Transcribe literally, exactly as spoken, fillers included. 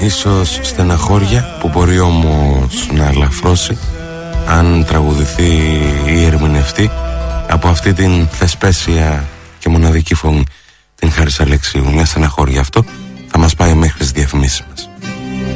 ίσως στεναχώρια που μπορεί όμως να ελαφρώσει αν τραγουδηθεί ή ερμηνευτεί από αυτή την θεσπέσια και μοναδική φωνή, την Χάρις Αλεξίου. Μια στεναχώρια, αυτό θα μας πάει μέχρι τις διαφημίσεις μας.